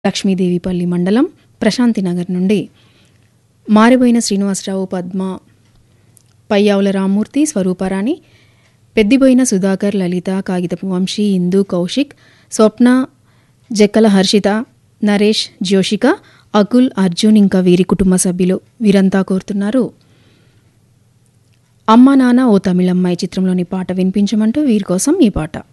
లక్ష్మీదేవిపల్లి మండలం ప్రశాంతినగర్ నుండి మారిబోయిన శ్రీనివాసరావు, పద్మ, పయ్యావుల రామ్మూర్తి, స్వరూపరాణి, పెద్దిబోయిన సుధాకర్, లలిత, కాగితపు వంశీ, ఇందు, కౌశిక్, స్వప్న, జక్కల హర్షిత, నరేష్, జ్యోషిక, అకుల్, అర్జున్ ఇంకా వీరి కుటుంబ సభ్యులు వీరంతా కోరుతున్నారు అమ్మా నాన్న ఓ తమిళమ్మాయి చిత్రంలోని పాట వినిపించమంటూ వీరి కోసం ఈ పాట.